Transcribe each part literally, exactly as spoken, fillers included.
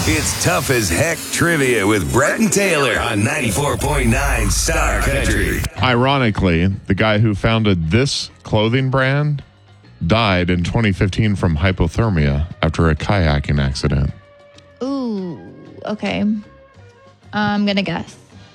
It's Tough as Heck Trivia with Brett and Taylor on ninety-four point nine Star Country. Ironically, the guy who founded this clothing brand died in twenty fifteen from hypothermia after a kayaking accident. Ooh, okay. I'm going to guess.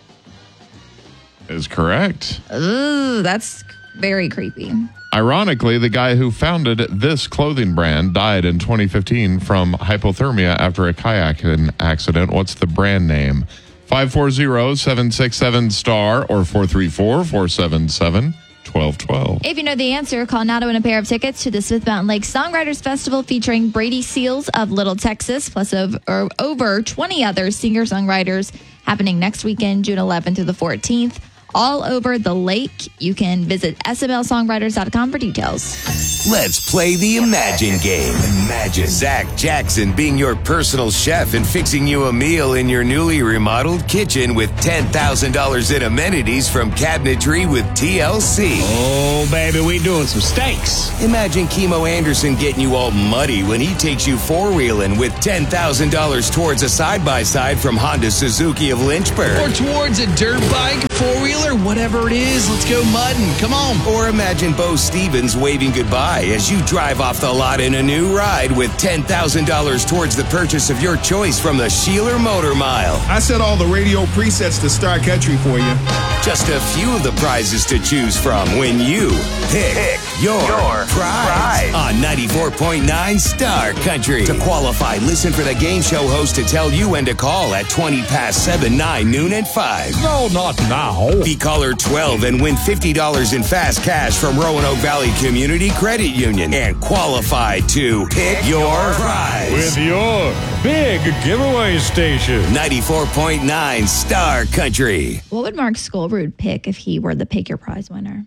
Is correct. Ooh, that's very creepy. Ironically, the guy who founded this clothing brand died in twenty fifteen from hypothermia after a kayaking accident. What's the brand name? five four zero, seven six seven, STAR or four three four, four seven seven, one two one two. If you know the answer, call now to win a pair of tickets to the Smith Mountain Lake Songwriters Festival featuring Brady Seals of Little Texas, plus over, over twenty other singer-songwriters, happening next weekend, June eleventh through the fourteenth. All over the lake. You can visit S M L songwriters dot com for details. Let's play the Imagine game. Imagine Zach Jackson being your personal chef and fixing you a meal in your newly remodeled kitchen with ten thousand dollars in amenities from Cabinetry with T L C. Oh, baby, we doing some steaks. Imagine Chemo Anderson getting you all muddy when he takes you four-wheeling with ten thousand dollars towards a side-by-side from Honda Suzuki of Lynchburg. Or towards a dirt bike, four-wheeler, whatever it is, let's go mudding. Come on. Or imagine Bo Stevens waving goodbye as you drive off the lot in a new ride with ten thousand dollars towards the purchase of your choice from the Sheeler Motor Mile. I set all the radio presets to Star Country for you. Just a few of the prizes to choose from when you pick, pick your, your prize. prize on ninety-four point nine Star Country. To qualify, listen for the game show host to tell you when to call at twenty past seven, nine, noon, and five. No, not now. Be caller twelve and win fifty dollars in fast cash from Roanoke Valley Community Credit Union and qualify to pick your prize with your big giveaway station. ninety-four point nine Star Country. What would Mark Skolrud pick if he were the pick your prize winner?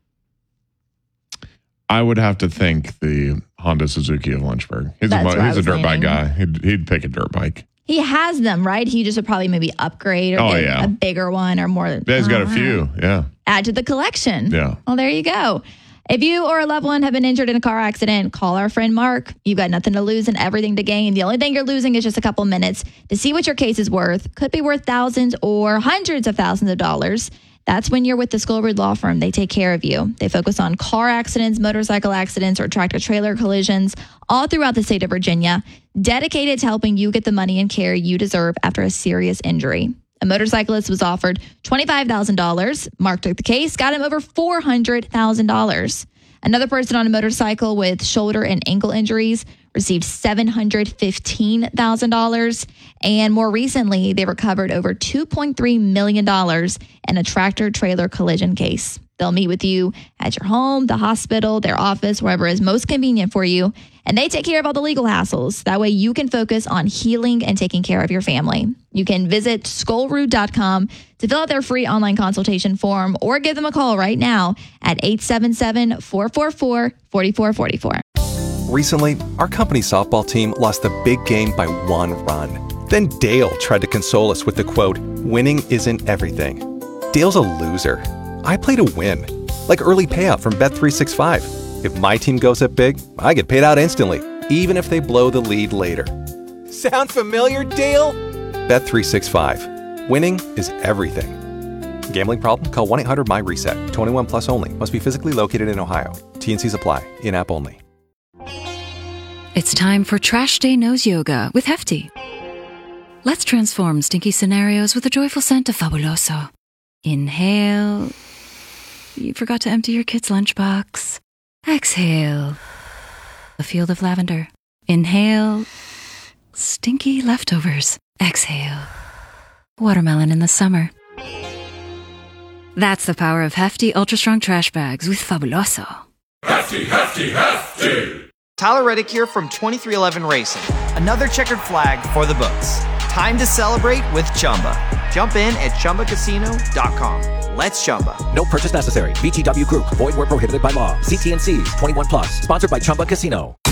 I would have to think the Honda Suzuki of Lynchburg. He's That's a, he's a dirt leaning. bike guy. He'd, he'd pick a dirt bike. He has them, right? He just would probably maybe upgrade or Oh, get yeah. a bigger one or more. Yeah, he's got a few. Yeah. Add to the collection. Yeah. Well, there you go. If you or a loved one have been injured in a car accident, call our friend Mark. You've got nothing to lose and everything to gain. The only thing you're losing is just a couple minutes to see what your case is worth. Could be worth thousands or hundreds of thousands of dollars. That's when you're with the Skolrud Law Firm. They take care of you. They focus on car accidents, motorcycle accidents, or tractor-trailer collisions all throughout the state of Virginia, dedicated to helping you get the money and care you deserve after a serious injury. A motorcyclist was offered twenty-five thousand dollars. Mark took the case, got him over four hundred thousand dollars. Another person on a motorcycle with shoulder and ankle injuries received seven hundred fifteen thousand dollars. And more recently, they recovered over two point three million dollars in a tractor-trailer collision case. They'll meet with you at your home, the hospital, their office, wherever is most convenient for you. And they take care of all the legal hassles. That way you can focus on healing and taking care of your family. You can visit Skolrud dot com to fill out their free online consultation form or give them a call right now at eight seven seven, four four four, four four four four. Recently, our company softball team lost the big game by one run. Then Dale tried to console us with the quote, "Winning isn't everything." Dale's a loser. I play to win, like early payout from Bet three sixty-five. If my team goes up big, I get paid out instantly, even if they blow the lead later. Sound familiar, Dale? Bet three sixty-five. Winning is everything. Gambling problem? Call one eight hundred my reset. twenty-one plus only. Must be physically located in Ohio. T N Cs apply. In-app only. It's time for Trash Day Nose Yoga with Hefty. Let's transform stinky scenarios with a joyful scent of Fabuloso. Inhale. You forgot to empty your kid's lunchbox. Exhale. A field of lavender. Inhale. Stinky leftovers. Exhale. Watermelon in the summer. That's the power of Hefty Ultra Strong Trash Bags with Fabuloso. Hefty, hefty, hefty! Tyler Reddick here from twenty-three eleven Racing. Another checkered flag for the books. Time to celebrate with Chumba. Jump in at Chumba Casino dot com. Let's Chumba. No purchase necessary. V G W Group. Void where prohibited by law. See T N Cs. twenty-one plus. Sponsored by Chumba Casino.